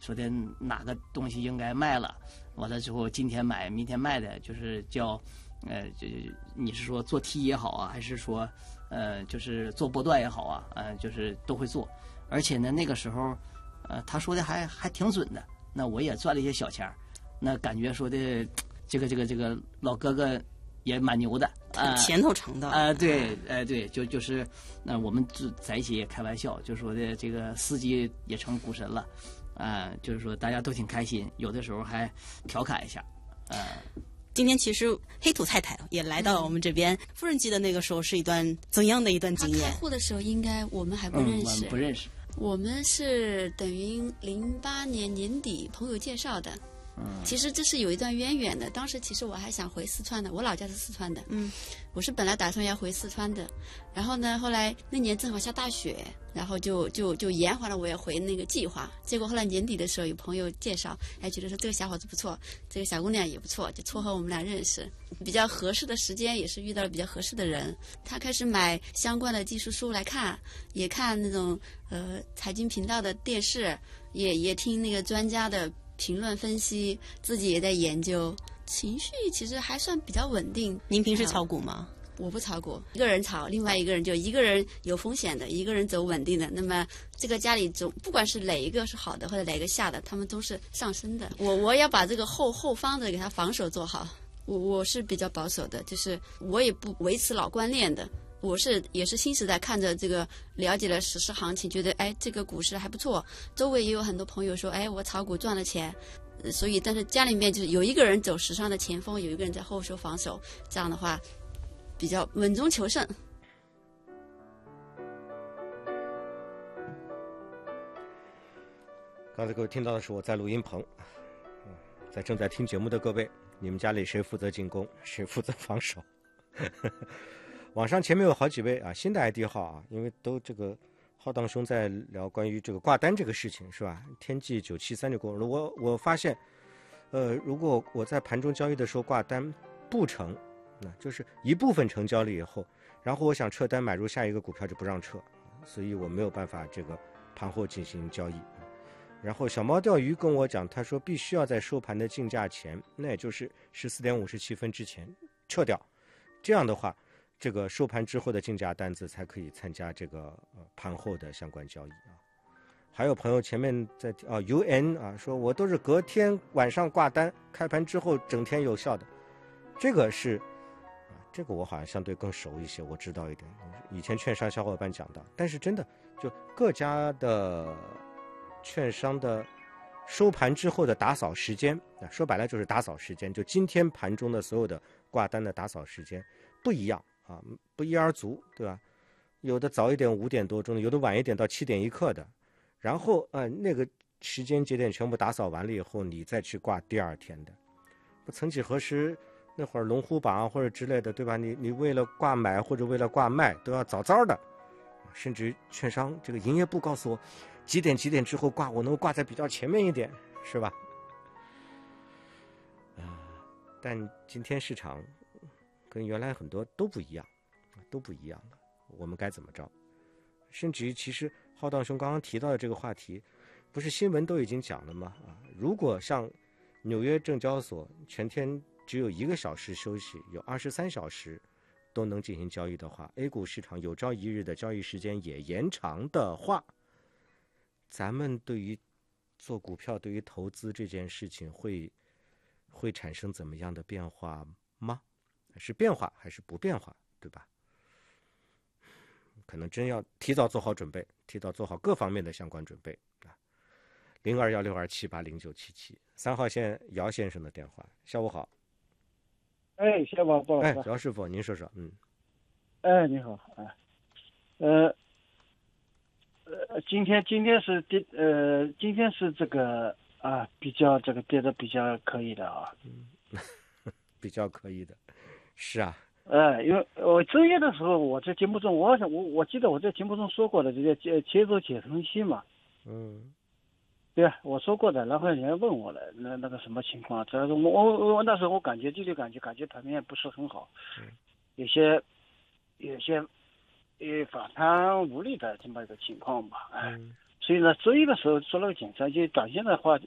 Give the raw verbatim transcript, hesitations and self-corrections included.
说的哪个东西应该卖了，完了之后今天买明天卖的，就是叫呃，就你是说做梯也好啊，还是说呃就是做波段也好啊，呃就是都会做，而且呢那个时候呃他说的还还挺准的，那我也赚了一些小钱儿，那感觉说的这个这个这个老哥哥也蛮牛的啊， 前头尝到啊，对，哎对，就就是那、呃、我们在一起也开玩笑，就说的这个司机也成股神了，啊、呃，就是说大家都挺开心，有的时候还调侃一下，啊、呃。 今天其实黑土太太也来到了我们这边，嗯、夫人记得那个时候是一段怎样的一段经验？ 他开户的时候应该我们还不认识， 嗯、不认识。 我们是等于零八年年底朋友介绍的。其实这是有一段渊源的。当时其实我还想回四川的，我老家是四川的。嗯，我是本来打算要回四川的，然后呢，后来那年正好下大雪，然后就就就延缓了我要回那个计划。结果后来年底的时候，有朋友介绍，哎，觉得说这个小伙子不错，这个小姑娘也不错，就撮合我们俩认识。比较合适的时间，也是遇到了比较合适的人。他开始买相关的技术书来看，也看那种呃财经频道的电视，也也听那个专家的评论分析，自己也在研究，情绪其实还算比较稳定。 您平时炒股吗？ 我不炒股，一个人炒，另外一个人就一个人有风险的，一个人走稳定的。那么这个家里总不管是哪一个是好的或者哪个下的，他们都是上升的。我我要把这个后后方的给他防守做好。我我是比较保守的，就是我也不维持老观念的。我是也是新时代看着这个了解了时事行情，觉得哎这个股市还不错，周围也有很多朋友说哎我炒股赚了钱，呃、所以但是家里面就是有一个人走时尚的前锋，有一个人在后手防守，这样的话比较稳中求胜。 刚才各位听到的是我在录音棚，在正在听节目的各位，你们家里谁负责进攻，谁负责防守？网上前面有好几位啊，新的 I D 号啊，因为都这个浩荡兄在聊关于这个挂单这个事情是吧？天际九七三就跟我说，我我发现，呃，如果我在盘中交易的时候挂单不成，那就是一部分成交了以后，然后我想撤单买入下一个股票就不让撤，所以我没有办法这个盘后进行交易。然后小猫钓鱼跟我讲，他说必须要在收盘的竞价前，那也就是十四点五十七分之前撤掉，这样的话。这个收盘之后的竞价单子才可以参加这个呃盘后的相关交易啊。还有朋友前面在啊 U N 啊说我都是隔天晚上挂单，开盘之后整天有效的，这个是啊这个我好像相对更熟一些，我知道一点，以前券商小伙伴讲的。但是真的就各家的券商的收盘之后的打扫时间啊，说白了就是打扫时间，就今天盘中的所有的挂单的打扫时间不一样。啊，不一而足，对吧？有的早一点五点多钟的，有的晚一点到七点一刻的，然后啊、呃、那个时间节点全部打扫完了以后，你再去挂第二天的。不曾几何时，那会儿龙虎榜啊或者之类的，对吧？你你为了挂买或者为了挂卖都要早早的，甚至券商这个营业部告诉我几点几点之后挂，我能挂在比较前面一点，是吧？啊、呃，但今天市场。跟原来很多都不一样，都不一样了。我们该怎么着？甚至于，其实浩荡兄刚刚提到的这个话题，不是新闻都已经讲了吗？啊，如果像纽约证交所全天只有一个小时休息，有二十三小时都能进行交易的话 ，A 股市场有朝一日的交易时间也延长的话，咱们对于做股票、对于投资这件事情会会产生怎么样的变化吗？是变化还是不变化，对吧？可能真要提早做好准备，提早做好各方面的相关准备啊。零二幺六二七八零九七七三号线姚先生的电话，下午好。 哎，下午好。 哎，姚师傅，您说说，嗯。 哎，你好，啊，呃，呃，今天今天是跌，呃，今天是这个啊，比较这个跌的比较可以的啊。 嗯，比较可以的。是啊， 呃，因为我周一的时候，我在节目中，我想我我记得我在节目中说过的，这个切切入解成期嘛， 嗯， 对啊，我说过的，然后人家问我了，那那个什么情况？主要是我我我那时候我感觉第六感觉感觉盘面不是很好， 嗯， 有些有些呃反弹无力的这么一个情况吧，哎， 嗯， 所以呢，周一的时候做了个检查，就短线的话，